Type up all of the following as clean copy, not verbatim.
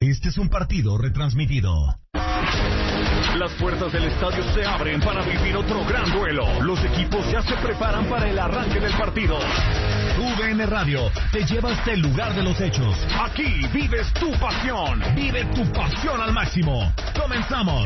Este es un partido retransmitido. Las puertas del estadio se abren para vivir otro gran duelo. Los equipos ya se preparan para el arranque del partido. TUDN Radio te lleva hasta el lugar de los hechos. Aquí vives tu pasión. Vive tu pasión al máximo. Comenzamos.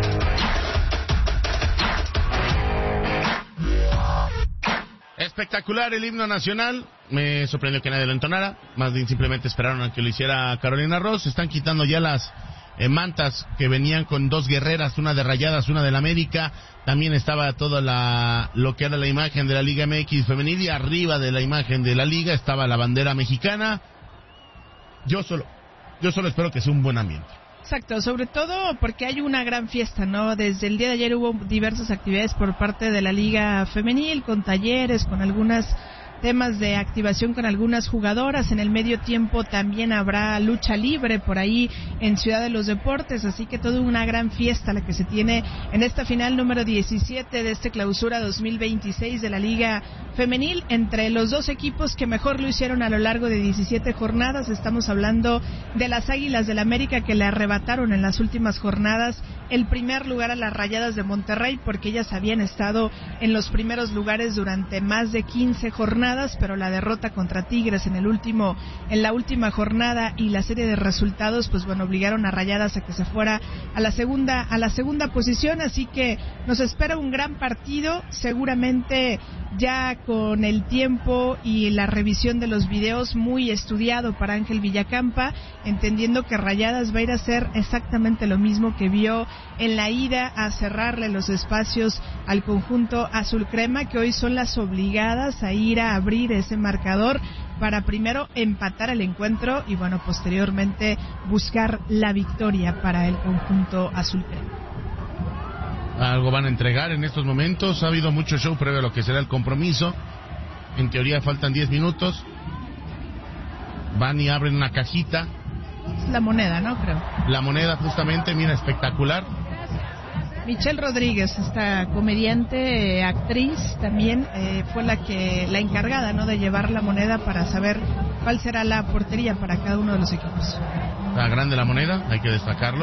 Espectacular el himno nacional. Me sorprendió que nadie lo entonara. Más bien simplemente esperaron a que lo hiciera Carolina Ross. Se están quitando ya las mantas que venían con dos guerreras, una de Rayadas, una del América. También estaba toda lo que era la imagen de la Liga MX femenil, y arriba de la imagen de la Liga estaba la bandera mexicana. Yo solo espero que sea un buen ambiente. Exacto, sobre todo porque hay una gran fiesta, ¿no? Desde el día de ayer hubo diversas actividades por parte de la Liga Femenil, con talleres, con algunos temas de activación con algunas jugadoras. En el medio tiempo también habrá lucha libre por ahí en Ciudad de los Deportes, así que toda una gran fiesta la que se tiene en esta final número 17 de este clausura 2026 de la Liga Femenil, entre los dos equipos que mejor lo hicieron a lo largo de 17 jornadas. Estamos hablando de las Águilas del América, que le arrebataron en las últimas jornadas el primer lugar a las Rayadas de Monterrey, porque ellas habían estado en los primeros lugares durante más de 15 jornadas, pero la derrota contra Tigres en la última jornada y la serie de resultados, pues bueno, obligaron a Rayadas a que se fuera a la segunda posición. Así que nos espera un gran partido, seguramente ya con el tiempo y la revisión de los videos muy estudiado para Ángel Villacampa, entendiendo que Rayadas va a ir a hacer exactamente lo mismo que vio en la ida, a cerrarle los espacios al conjunto azul crema, que hoy son las obligadas a ir a abrir ese marcador para primero empatar el encuentro y bueno, posteriormente buscar la victoria para el conjunto azul crema. Algo van a entregar en estos momentos. Ha habido mucho show previo a lo que será el compromiso. En teoría faltan 10 minutos. Van y abren una cajita. Es la moneda, ¿no? Creo. La moneda, justamente, mira, espectacular. Michelle Rodríguez, esta comediante, actriz, también fue la encargada, ¿no?, de llevar la moneda para saber cuál será la portería para cada uno de los equipos. Está grande la moneda, hay que destacarlo.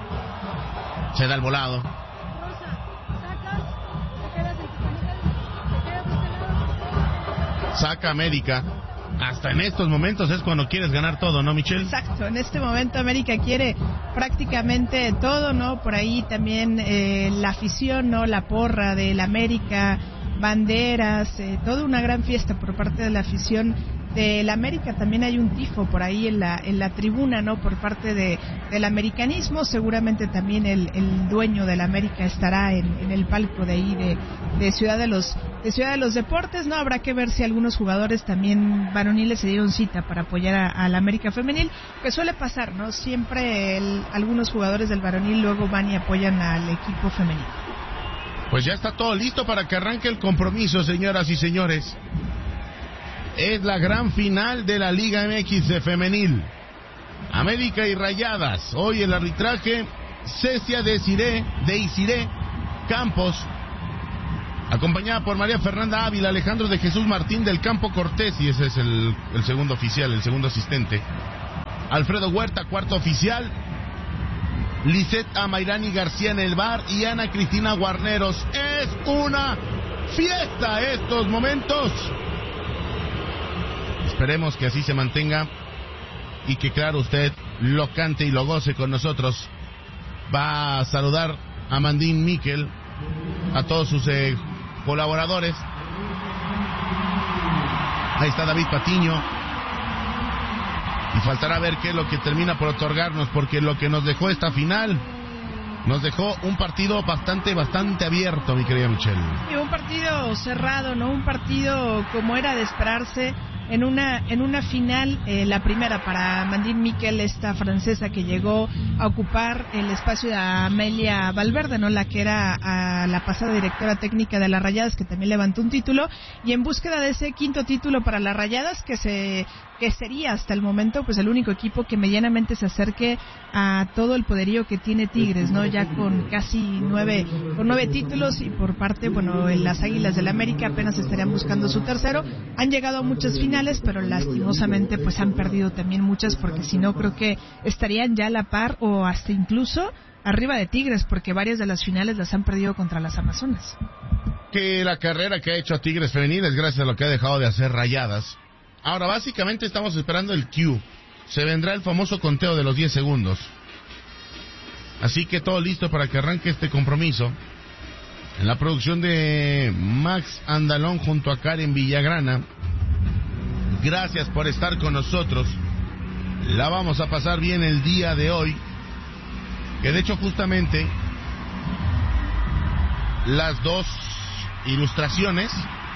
Se da el volado. Saca América. Hasta en estos momentos es cuando quieres ganar todo, ¿no, Michelle? Exacto, en este momento América quiere prácticamente todo, ¿no? Por ahí también la afición, ¿no? La porra del América, banderas, toda una gran fiesta por parte de la afición del América. También hay un tifo por ahí en la tribuna, ¿no?, por parte del americanismo. Seguramente también el dueño del América estará en el palco de ahí de Ciudad de los Deportes, ¿no? Habrá que ver si algunos jugadores también varoniles se dieron cita para apoyar al América femenil, que suele pasar, ¿no? Siempre algunos jugadores del varonil luego van y apoyan al equipo femenil. Pues ya está todo listo para que arranque el compromiso, señoras y señores. Es la gran final de la Liga MX de femenil. América y Rayadas. Hoy el arbitraje, Cecia de Isiré Campos, acompañada por María Fernanda Ávila, Alejandro de Jesús Martín del Campo Cortés, y ese es el segundo oficial, el segundo asistente. Alfredo Huerta, cuarto oficial. Lisette Amairani García en el bar y Ana Cristina Guarneros. Es una fiesta estos momentos. Esperemos que así se mantenga y que, claro, usted lo cante y lo goce con nosotros. Va a saludar a Mandín Miquel, a todos sus colaboradores. Ahí está David Patiño. Y faltará ver qué es lo que termina por otorgarnos, porque lo que nos dejó esta final, nos dejó un partido bastante abierto, mi querida Michelle. Y un partido cerrado, ¿no? Un partido como era de esperarse. En una final, la primera para Mandín Miquel, esta francesa que llegó a ocupar el espacio de Amelia Valverde, ¿no?, la que era la pasada directora técnica de las Rayadas, que también levantó un título, y en búsqueda de ese quinto título para las Rayadas, que se que sería hasta el momento pues el único equipo que medianamente se acerque a todo el poderío que tiene Tigres, ¿no? Ya con casi 9 títulos, y por parte, bueno, en las Águilas del América apenas estarían buscando su tercero. Han llegado a muchas finales, pero lastimosamente pues han perdido también muchas, porque si no creo que estarían ya a la par o hasta incluso arriba de Tigres, porque varias de las finales las han perdido contra las Amazonas. Que la carrera que ha hecho Tigres Femenil es gracias a lo que ha dejado de hacer Rayadas. Ahora, básicamente estamos esperando el cue. Se vendrá el famoso conteo de los 10 segundos. Así que todo listo para que arranque este compromiso. En la producción de Max Andalón junto a Karen Villagrana. Gracias por estar con nosotros. La vamos a pasar bien el día de hoy. Que de hecho justamente las dos ilustraciones,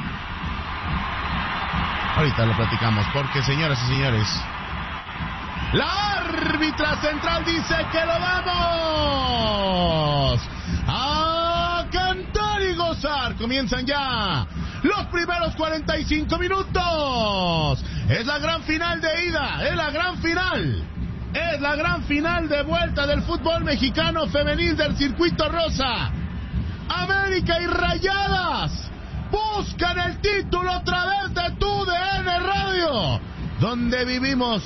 ahorita lo platicamos, porque señoras y señores, la árbitra central dice que lo vamos a cantar y gozar. Comienzan ya los primeros 45 minutos. Es la gran final de ida, es la gran final. Es la gran final de vuelta del fútbol mexicano femenil del circuito rosa. América y Rayadas buscan el título a través de tu DN Radio, donde vivimos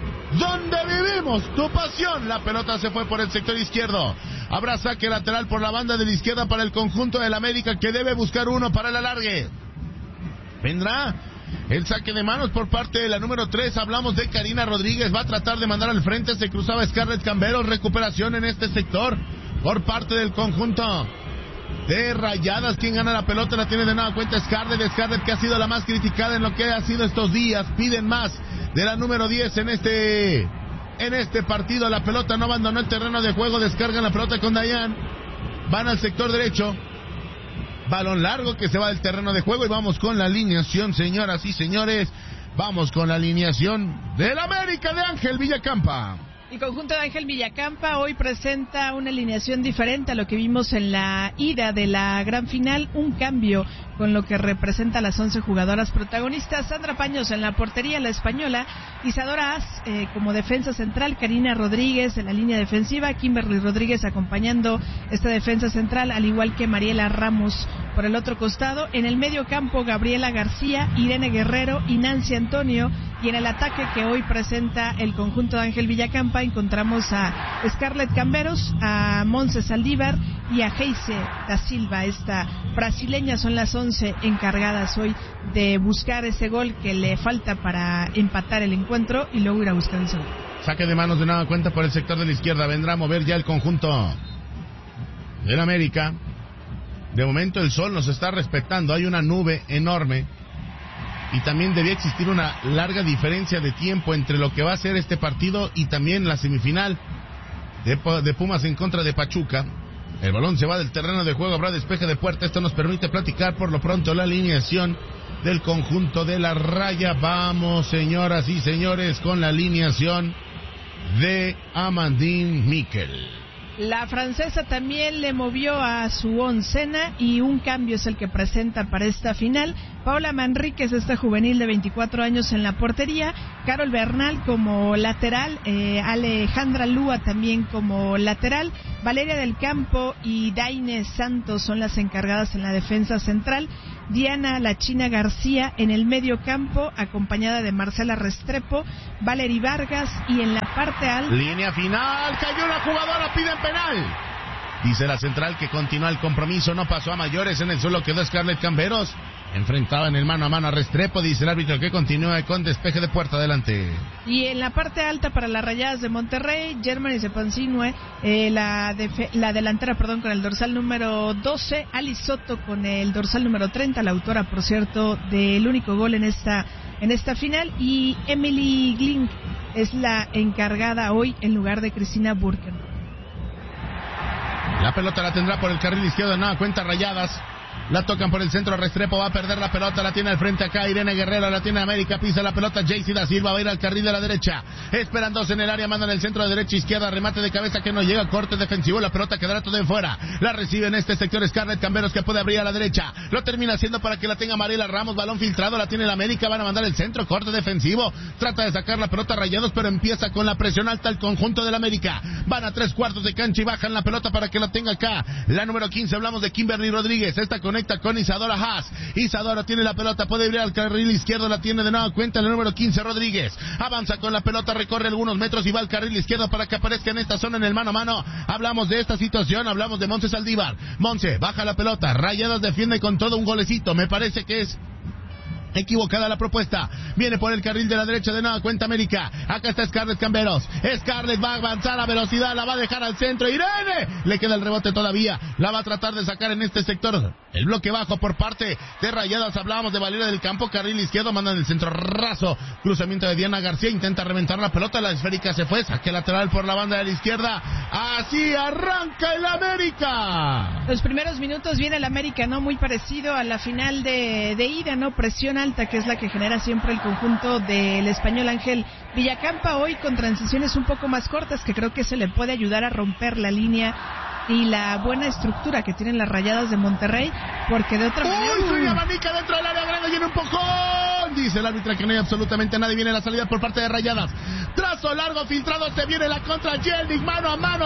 tu pasión. La pelota se fue por el sector izquierdo. Habrá saque lateral por la banda de la izquierda para el conjunto del América, que debe buscar uno para el alargue. Vendrá el saque de manos por parte de la número 3. Hablamos de Karina Rodríguez. Va a tratar de mandar al frente. Se cruzaba Scarlett Camberos. Recuperación en este sector por parte del conjunto de Rayadas. Quien gana la pelota la tiene de nueva cuenta Scarlett, que ha sido la más criticada en lo que ha sido estos días. Piden más de la número 10 en este partido. La pelota no abandonó el terreno de juego. Descargan la pelota con Dayan. Van al sector derecho. Balón largo que se va del terreno de juego, y vamos con la alineación, señoras y señores. Vamos con la alineación del América de Ángel Villacampa. El conjunto de Ángel Villacampa hoy presenta una alineación diferente a lo que vimos en la ida de la gran final. Un cambio con lo que representa a las 11 jugadoras protagonistas. Sandra Paños en la portería, la española. Isadora As como defensa central. Karina Rodríguez en la línea defensiva. Kimberly Rodríguez acompañando esta defensa central, al igual que Mariela Ramos por el otro costado. En el medio campo, Gabriela García, Irene Guerrero y Nancy Antonio. Y en el ataque que hoy presenta el conjunto de Ángel Villacampa encontramos a Scarlett Camberos, a Montse Saldívar y a Geise da Silva. Esta brasileña son las 11 encargadas hoy de buscar ese gol que le falta para empatar el encuentro y luego ir a buscar el segundo. Saque de manos de nueva cuenta por el sector de la izquierda. Vendrá a mover ya el conjunto del América. De momento el sol nos está respetando. Hay una nube enorme. Y también debía existir una larga diferencia de tiempo entre lo que va a ser este partido y también la semifinal de Pumas en contra de Pachuca. El balón se va del terreno de juego, habrá despeje de puerta. Esto nos permite platicar por lo pronto la alineación del conjunto de la Raya. Vamos, señoras y señores, con la alineación de Amandine Miquel. La francesa también le movió a su oncena y un cambio es el que presenta para esta final. Paola Manríquez, esta juvenil de 24 años en la portería. Carol Bernal como lateral. Alejandra Lúa también como lateral. Valeria del Campo y Daine Santos son las encargadas en la defensa central. Diana La China García en el medio campo, acompañada de Marcela Restrepo, Valery Vargas, y en la parte alta... Línea final, cayó una jugadora, piden penal. Dice la central que continúa el compromiso, no pasó a mayores, en el suelo quedó Scarlett Camberos. Enfrentaba en el mano a mano a Restrepo, dice el árbitro que continúa con despeje de puerta adelante. Y en la parte alta para las Rayadas de Monterrey, Germany Sepancinue, la delantera, con el dorsal número 12, Ali Soto con el dorsal número 30, la autora, por cierto, del único gol en esta final, y Emily Glink es la encargada hoy en lugar de Cristina Burken. La pelota la tendrá por el carril izquierdo, nada cuenta Rayadas. La tocan por el centro, Restrepo va a perder la pelota, la tiene al frente acá, Irene Guerrero, la tiene América, pisa la pelota, Jaycee da Silva va a ir al carril de la derecha, esperan dos en el área, mandan el centro de derecha, izquierda, remate de cabeza que no llega, corte defensivo, la pelota quedará todo en fuera, la recibe en este sector Scarlett Camberos que puede abrir a la derecha, lo termina haciendo para que la tenga Mariela Ramos, balón filtrado, la tiene la América, van a mandar el centro, corte defensivo, trata de sacar la pelota Rayados, pero empieza con la presión alta el conjunto de la América, van a 3/4 de cancha y bajan la pelota para que la tenga acá, la número 15, hablamos de Kimberly Rodríguez, esta conecta con Isadora Haas, Isadora tiene la pelota, puede ir al carril izquierdo, la tiene de nueva cuenta el número 15 Rodríguez, avanza con la pelota, recorre algunos metros y va al carril izquierdo para que aparezca en esta zona en el mano a mano, hablamos de esta situación, hablamos de Monse Saldívar, Monse, baja la pelota, Rayados defiende con todo un golecito, me parece que es equivocada la propuesta, viene por el carril de la derecha de nueva cuenta América, acá está Scarlett Camberos, Scarlett va a avanzar a velocidad, la va a dejar al centro, Irene, le queda el rebote todavía, la va a tratar de sacar en este sector, el bloque bajo por parte de Rayadas, hablábamos de Valeria del Campo, carril izquierdo, mandan el centro raso, cruzamiento de Diana García, intenta reventar la pelota, la esférica se fue, saque lateral por la banda de la izquierda, así arranca el América. Los primeros minutos viene el América, ¿no? Muy parecido a la final de ida, ¿no? Presión alta, que es la que genera siempre el conjunto del Español Ángel Villacampa, hoy con transiciones un poco más cortas, que creo que se le puede ayudar a romper la línea y la buena estructura que tienen las Rayadas de Monterrey, porque de otra manera... ¡Uy! Soy abanica dentro del área grande y en un empujón, dice el árbitro que no hay absolutamente nadie, viene la salida por parte de Rayadas, trazo largo filtrado, se viene la contra, Jelnik mano a mano,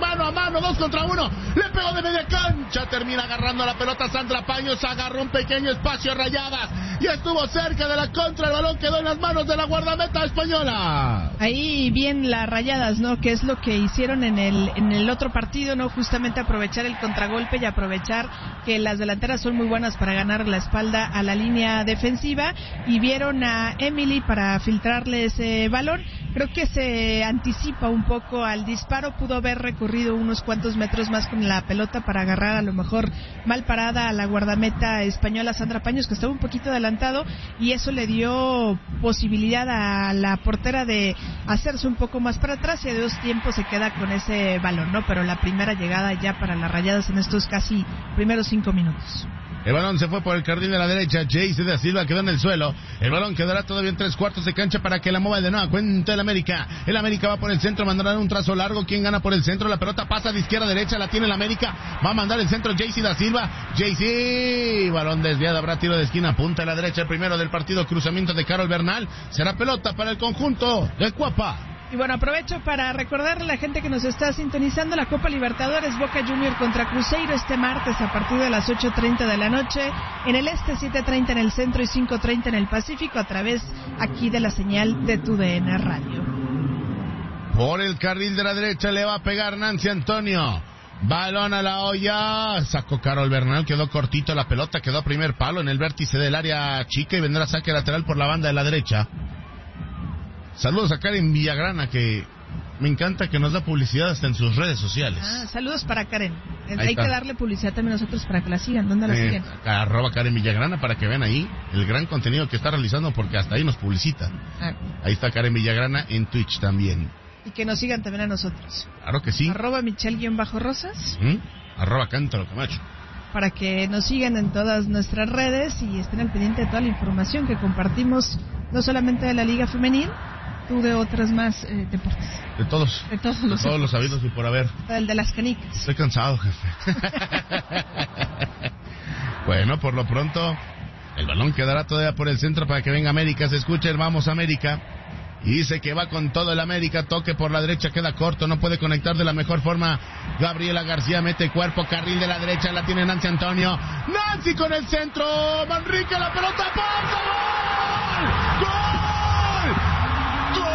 2 contra 1, le pegó de media cancha, termina agarrando la pelota Sandra Paños, agarró un pequeño espacio a Rayadas y estuvo cerca de la contra, el balón quedó en las manos de la guardameta española. Ahí bien las Rayadas, ¿no? Que es lo que hicieron en el otro partido, ¿no? Justamente aprovechar el contragolpe y aprovechar que las delanteras son muy buenas para ganar la espalda a la línea defensiva, y vieron a Emily para filtrarle ese balón. Creo que se anticipa un poco al disparo, pudo haber recorrido unos cuantos metros más con la pelota para agarrar a lo mejor mal parada a la guardameta española Sandra Paños, que estaba un poquito adelantado, y eso le dio posibilidad a la portera de hacerse un poco más para atrás, y a 2 tiempos se queda con ese balón, ¿no? Pero la primera llegada ya para las Rayadas en estos casi primeros 5 minutos. El balón se fue por el carril de la derecha, Jaycee da Silva quedó en el suelo, el balón quedará todavía en 3/4 de cancha para que la mueva de nueva cuenta el América va por el centro, mandará un trazo largo, ¿quién gana por el centro? La pelota pasa de izquierda a derecha, la tiene el América, va a mandar el centro Jaycee da Silva, balón desviado, habrá tiro de esquina, punta a la derecha, el primero del partido, cruzamiento de Carol Bernal, será pelota para el conjunto de Cuapa. Y bueno, aprovecho para recordarle a la gente que nos está sintonizando la Copa Libertadores Boca Junior contra Cruzeiro este martes a partir de las 8:30 de la noche en el este, 7:30 en el centro y 5:30 en el Pacífico, a través aquí de la señal de TUDN Radio. Por el carril de la derecha le va a pegar Nancy Antonio, balón a la olla, sacó Carol Bernal, quedó cortito la pelota, quedó a primer palo en el vértice del área chica y vendrá saque lateral por la banda de la derecha. Saludos a Karen Villagrana, que me encanta que nos da publicidad hasta en sus redes sociales. Saludos para Karen. Hay que darle publicidad también nosotros para que la sigan. ¿Dónde la siguen? @Karen Villagrana, para que vean ahí el gran contenido que está realizando, porque hasta ahí nos publicita. Ahí está Karen Villagrana en Twitch también. Y que nos sigan también a nosotros. Claro que sí. @Michelle_Rosas. @Cántaro Camacho. Para que nos sigan en todas nuestras redes y estén al pendiente de toda la información que compartimos, no solamente de la Liga Femenil, tú de otras más deportes. De todos los sabidos y por haber. El de las canicas. Estoy cansado, jefe. Bueno, por lo pronto, el balón quedará todavía por el centro para que venga América. Se escucha el Vamos América. Y dice que va con todo el América, toque por la derecha, queda corto, no puede conectar de la mejor forma. Gabriela García mete cuerpo, carril de la derecha, la tiene Nancy Antonio. Nancy con el centro, Manrique, la pelota, ¡por favor!